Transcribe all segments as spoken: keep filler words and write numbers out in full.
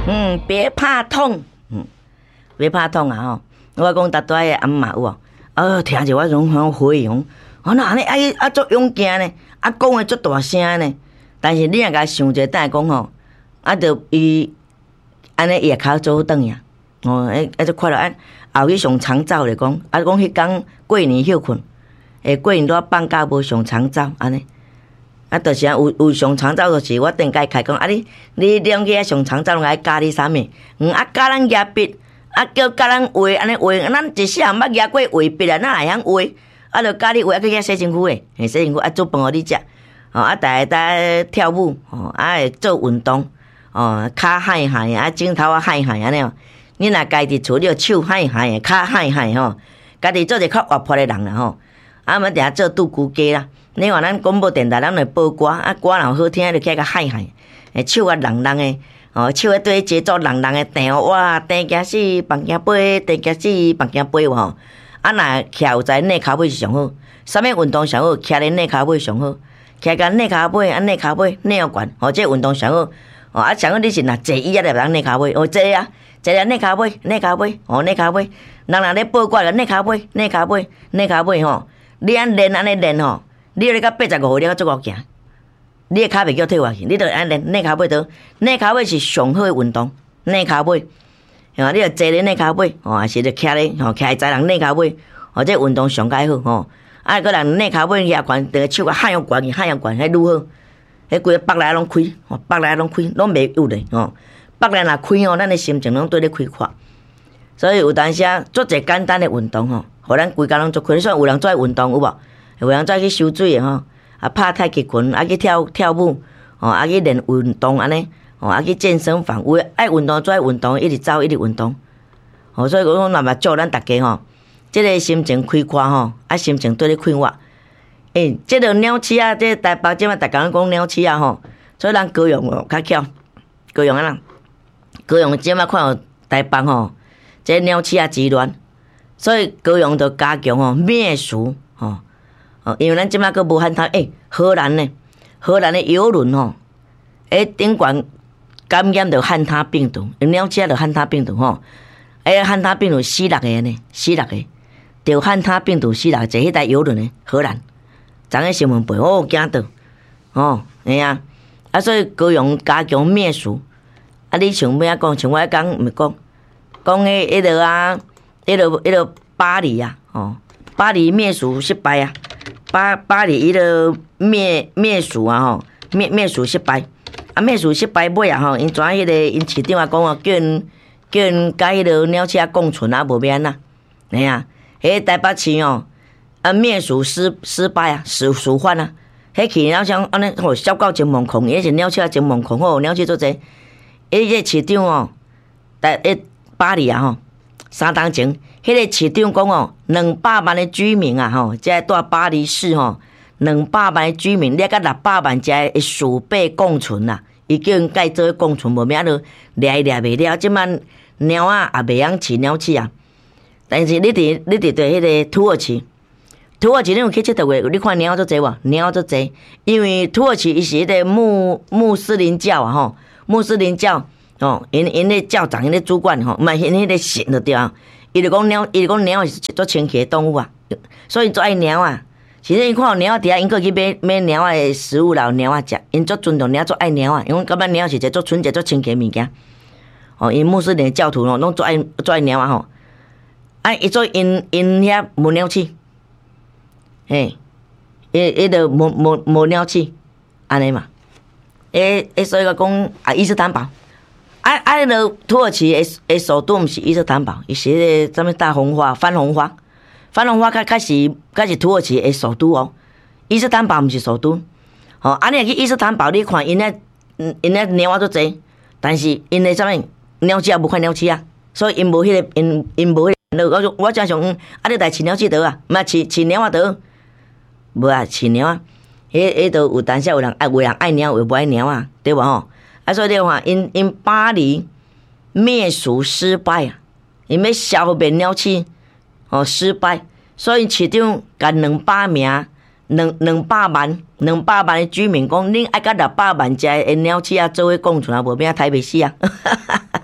嗯，别怕痛，嗯，别怕痛啊吼！我讲大大的阿嬷有无？呃，听着我种好回应，啊那安尼啊伊啊足勇敢呢，啊讲话足大声呢。但是你若甲想者，等下讲吼，啊着伊安尼腋骹做转呀，哦，哎啊就快乐啊，后去上长照咧讲，啊讲迄工过年休困，诶过年拄放假无上长照安尼。啊，就是啊，有有上长照，就是我顶解开讲，啊你你两个上长照，拢爱教你啥物？嗯，啊教咱压笔，啊叫教咱画，安尼画，咱一世人捌压过画笔啊，哪会晓画？啊，就教你画，啊去遐洗身躯诶，嘿洗身躯，啊做饭互你食，哦啊，逐个搭跳舞，哦啊会做运动，哦骹嗨嗨，啊枕头啊嗨嗨安尼哦。你若家己厝，你着手嗨嗨，骹嗨嗨吼，家己做一个较活泼诶人啦吼，啊，毋定下做拄骨鸡啦。你看咱广播电台，咱来播歌，啊歌若好听，就起个嗨嗨，诶手啊浪浪诶，哦手啊对节奏浪浪诶弹，哇弹行死，放行飞，弹行死，放行飞有吼。啊若徛有在内骹尾是上好，啥物运动上好，徛咧内骹尾上好，徛甲内骹尾，啊内骹尾内腰悬，哦这运动上好，哦啊上好你是若坐椅啊，就当内骹尾，哦坐啊坐啊内骹尾，内骹尾，哦内骹尾，人若咧播歌个内骹尾，内骹尾，内骹尾吼，你安练安尼练吼。你咧到八十五岁，你较足够行，你诶骹袂叫退化去，你着安练内骹尾倒，内骹尾是上好诶运动，内骹尾，吼，你着坐咧内骹尾，吼，还是着徛咧，吼，徛在人内骹尾，吼，这运动上解好，吼，啊，个人内骹尾遐悬，个手啊喊样悬，喊样悬，迄愈好，迄规个腹内拢开，吼，腹内拢开，拢袂有咧，吼，腹内若开吼，咱诶心情拢对咧开阔，所以有当时啊，做一简单诶运动吼，互咱规工拢做开，你说有人做运动有无？有人再去游水诶吼，啊拍太极拳，啊去跳跳舞，吼，啊去练运动安尼，吼，啊去健身房，有爱运动做爱运动，一直走一直运动，吼，所以我嘛嘛祝咱大家吼，即个心情开阔吼，啊心情对咧快活。诶，即个鸟鼠啊，即台北即摆逐工讲鸟鼠啊吼，所以咱高雄哦较巧，高雄啊人，高雄即摆看到台北吼，即鸟鼠啊之乱，所以高雄着加强吼灭鼠吼。哦，因为咱即摆佫无汉他，诶，荷兰呢，荷兰的游轮吼，诶，顶悬感染着汉他病毒，鸟鼠着汉他病毒吼，诶，汉他病毒死六个呢，死六个，着汉他病毒死六个，坐迄台游轮的荷兰，昨个新闻报，哦，惊到，哦，嘿啊，啊，所以高雄加强灭鼠，啊，你像要讲，像我迄讲毋是讲，讲迄迄落啊，迄落迄落巴黎啊，哦，巴黎灭鼠失败啊。巴巴黎伊个灭灭鼠啊吼，灭灭鼠失败，啊灭鼠失败尾啊吼，因怎迄个因市长啊讲啊，叫因叫因甲迄个鸟鼠啊共存啊，无免啊，嘿啊，迄台北市哦，啊灭鼠失失败啊，鼠鼠患啊，迄去鸟像安尼吼，小狗真猛狂，迄是鸟鼠啊真猛狂吼，鸟鼠做者，迄个市长哦，在迄巴黎啊吼，三当前。迄个市长讲哦，两百万的居民啊，吼，即住巴黎市吼，两百万的居民，你甲六百万只的鼠辈共存啦，伊叫因改做共存，无免啊，掠伊掠袂了。即摆猫啊也袂晓饲鸟鼠啊，但是你伫你伫对迄个土耳其，土耳其你有去佚佗过？你看猫足济无？猫足济，因为土耳其伊是迄个穆穆斯林教啊，吼，穆斯林教哦，因因咧教长，因咧主管吼，毋系因迄个神就对啊。伊就讲猫，伊就讲猫是足清气的动物啊，所以足爱猫啊。其实因看到猫伫遐，因过去买买猫的食物啦，猫啊食，因足尊重猫，足爱猫啊。因为感觉猫是一个足纯洁、足清气的物件。哦，因穆斯林教徒咯，拢足爱足爱猫啊吼。啊，伊做因因遐无鸟鼠，嘿，伊伊就无无无鸟鼠，安尼嘛。诶诶，所以我讲啊，伊斯坦堡。啊啊！迄个土耳其诶诶首都毋是伊斯坦堡，伊是迄个啥物大红花、番红花、番红花，较较是较是土耳其诶首都哦。伊斯坦堡毋是首都，吼、哦。啊，你若去伊斯坦堡，你看因咧，因咧猫仔足济，但是因咧啥物鸟鼠也无看鸟鼠啊，所以因无迄、那个因因无迄、那个。我我正想，嗯，啊，你来饲鸟鼠倒啊，毋啊饲饲猫仔倒，无啊饲猫啊，迄迄都有当时有人爱，有人爱猫，有无爱猫啊，对无吼？啊，所以你看，因因巴黎灭鼠失败啊，因要消灭鸟鼠哦失败，所以市长甲两百名、两两百万、两百万的居民讲，恁爱甲六百万只的鸟鼠啊做伙共存啊，无免啊，台北市啊。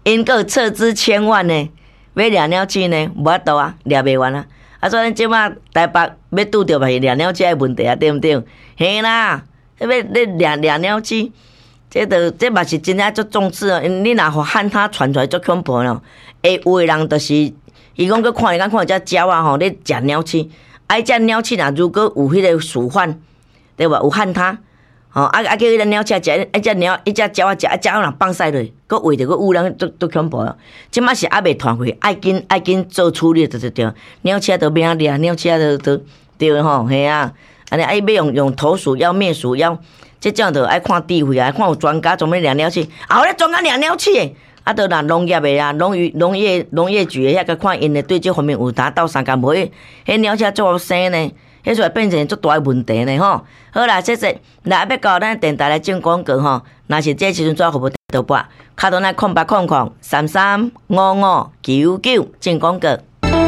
因个斥资千万呢，要抓鸟鼠呢，无法度啊，抓袂完啊。啊，所以即马台北要拄着嘛是抓鸟鼠的问题啊，对毋对？嘿啦，要要抓抓鸟鼠，这都这嘛是真正足重视哦。你若互喊他传出来足恐怖咯。会有的人就是，伊讲佮看伊讲看只鸟啊吼，咧食鸟鼠。啊，只鸟鼠若如果有迄个鼠患，对吧？有喊他。哦，啊啊！叫迄个鸟鼠食，一只鸟一只鸟啊食，一只人放屎落，佮喂着佮污染，都都恐怖咯。即马是还袂传回，爱紧爱紧做处理就就对。鸟鼠都变啊掠，鸟鼠都都对吼，嘿啊！安尼爱要用用投鼠药、灭鼠药，即种就爱看智慧啊，看有专家专门掠鸟鼠，啊，有咧专家掠鸟鼠诶，啊，都若农业诶啊，农渔农业农业局诶遐个看因诶对这方面有达到三工无？迄迄鸟鼠做好生呢？迄就会变成足大诶问题呢吼。好啦，谢谢。来要到咱电台来进广告吼，若是这时阵做服务倒拨，卡到咱空八空空三三五五九九进广告。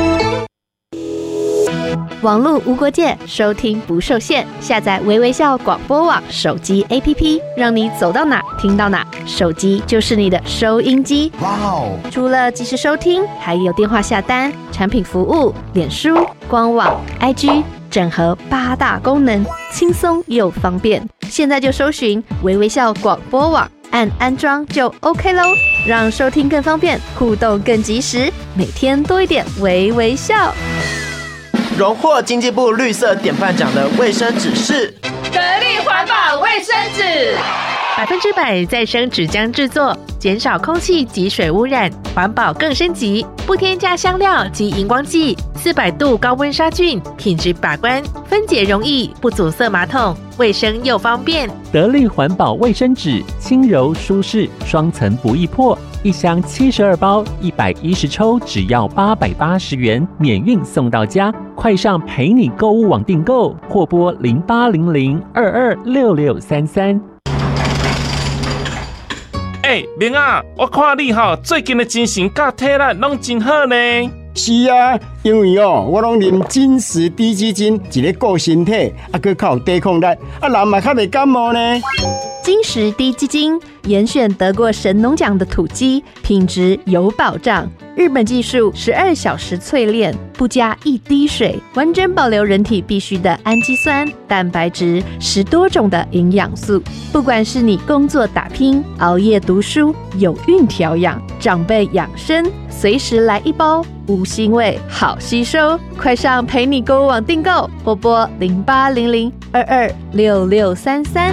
网络无国界，收听不受限。下载微微笑广播网手机 A P P， 让你走到哪听到哪。手机就是你的收音机。哇哦！除了即时收听，还有电话下单、产品服务、脸书、官网、I G。整合八大功能，轻松又方便。现在就搜寻微微笑广播网，按安装就 OK 咯，让收听更方便，互动更及时，每天多一点微微笑。 荣获经济部绿色典范奖的卫生纸是得力环保卫生纸， 百分之百再生纸浆制作，减少空气及水污染，环保更升级，不添加香料及荧光剂，四百度高温杀菌，品质把关，分解容易，不阻塞马桶，卫生又方便。 得力环保卫生纸，轻柔舒适，双层不易破，一箱七十二包，一百一十抽，只要八百八十元，免运送到家。快上陪你购物网订购，或拨零八零零二二六六三三。 哎、欸，明啊，我看你吼最近的精神甲体力拢真好呢。 是啊，因为哦，我拢啉金石低基金，一个顾身体，啊，佮较有抵抗力，啊，人嘛较袂感冒呢。 金石低基金严选得过神农奖的土鸡，品质有保障。日本技术十二小时淬炼，不加一滴水，完整保留人体必需的氨基酸、蛋白质、十多种的营养素。不管是你工作打拼、熬夜读书、有孕调养、长辈养生，随时来一包，无腥味，好吸收。快上陪你购物网订购，或拨零八零零二二六六三三。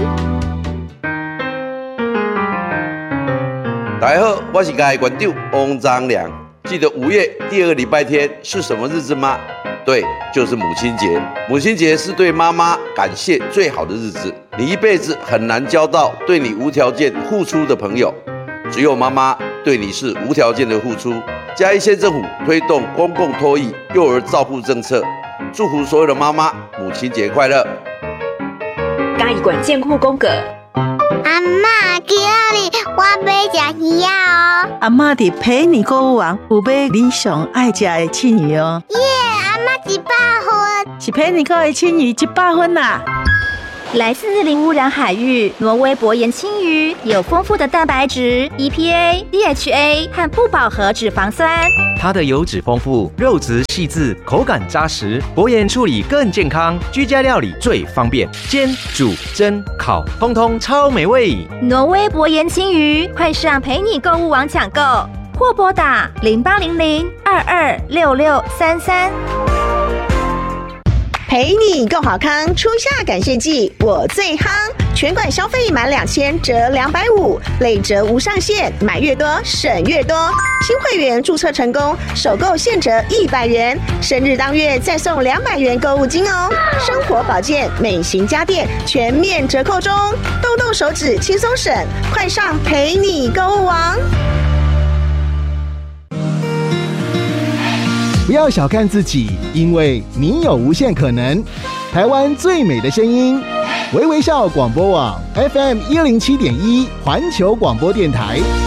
大家好，我是家的馆长翁章良。记得五月第二个礼拜天是什么日子吗？对，就是母亲节。母亲节是对妈妈感谢最好的日子。你一辈子很难交到对你无条件付出的朋友，只有妈妈对你是无条件的付出。嘉义县政府推动公共托育幼儿照护政策，祝福所有的妈妈母亲节快乐。 嘉义县健护公告。 阿嬷，今日我要吃鱼哦。 阿嬷伫陪你购物网有买你上爱吃的青鱼哦。 耶，阿嬷一百分， 是陪你购的青鱼一百分啦。 来自零污染海域，挪威薄盐青鱼有丰富的蛋白质、E P A、D H A 和不饱和脂肪酸。 它的油脂丰富，肉质细致，口感扎实，薄盐处理更健康，居家料理最方便，煎、煮、蒸、烤，通通超美味。 挪威薄盐青鱼，快上陪你购物网抢购，或拨打零八零零二二六六三三。 陪你购好康，初夏感谢季我最夯，全馆消费满两千折两百五，累折无上限，买越多省越多。新会员注册成功，首购现折一百元，生日当月再送两百元购物金哦。生活保健、美型家电全面折扣中，动动手指轻松省，快上陪你购物网。 不要小看自己，因为你有无限可能。台湾最美的声音，微微笑广播网 F M 一零七点一，环球广播电台。